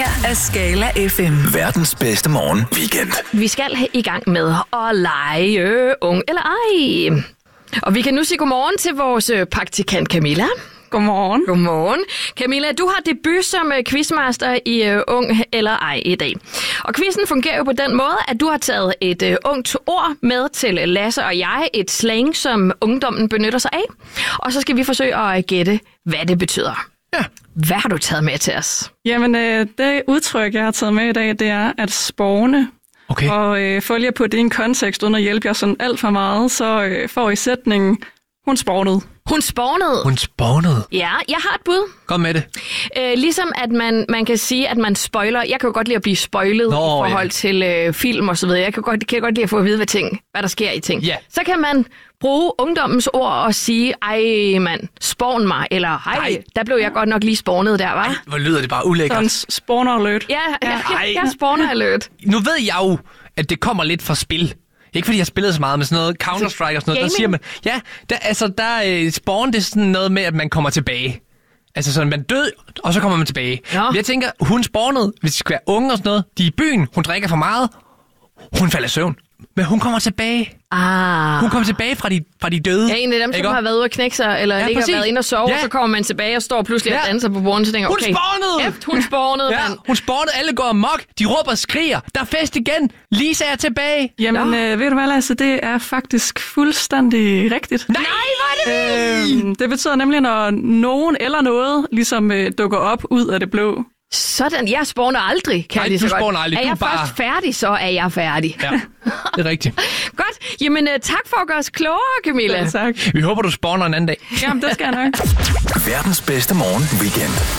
her er Skala FM. Verdens bedste morgen weekend. Vi skal i gang med at lege ung eller ej. Og vi kan nu sige godmorgen til vores praktikant Camilla. Godmorgen. Godmorgen. Camilla, du har debut som quizmaster i Ung eller ej i dag. Og quizzen fungerer jo på den måde, at du har taget et ungt ord med til Lasse og jeg. Et slang, som ungdommen benytter sig af. Og så skal vi forsøge at gætte, hvad det betyder. Ja. Hvad har du taget med til os? Jamen, det udtryk, jeg har taget med i dag, det er at sporne. Okay. Og følger på din kontekst, uden at hjælpe jer sådan alt for meget, så får I sætningen, hun spornede. Hun spawnede. Hun spawnede. Ja, jeg har et bud. Kom med det. Ligesom at man kan sige, at man spoiler. Jeg kan jo godt lide at blive spoilet i forhold til film og så videre. Jeg kan godt lide at få at vide, hvad der sker i ting. Ja. Så kan man bruge ungdommens ord og sige, ej mand, spawn mig, eller ej, der blev jeg godt nok lige spawnet der, hva'? Hvor lyder det bare ulækkert. Sådan spawner alert. Ja, jeg spawner alert. Nu ved jeg jo, at det kommer lidt fra spil. Ikke fordi jeg spillede så meget med sådan noget Counter-Strike og sådan noget. Der siger man, ja, der spawn det sådan noget med, at man kommer tilbage. Altså sådan, man død, og så kommer man tilbage. Ja. Jeg tænker, hun spawnede, hvis det skal være unge og sådan noget. De er i byen, hun drikker for meget, hun falder i søvn. Men hun kommer tilbage. Hun kommer tilbage fra de døde. Ja, en af dem, som har været ude og knække sig, eller ikke har været inde og sove, så kommer man tilbage og står pludselig og danser på borden, så tænker okay. Hun spawnede! Hun spawnede, mand. Hun spawnede, alle går amok, de råber og skriger, der er fest igen, Lisa er tilbage. Jamen, ved du hvad, Lasse, det er faktisk fuldstændig rigtigt. Nej, hvor er det vildt! Det betyder nemlig, når nogen eller noget ligesom dukker op ud af det blå. Sådan, jeg spawner aldrig, kan Nej, jeg lige så du godt. spawner aldrig. Er jeg først færdig, så er jeg færdig. Ja, det er rigtigt. Godt. Jamen, tak for at gøre os klogere, Camilla. Ja, tak. Vi håber, du spawner en anden dag. Jamen, det skal jeg nok. Verdens bedste morgen weekend.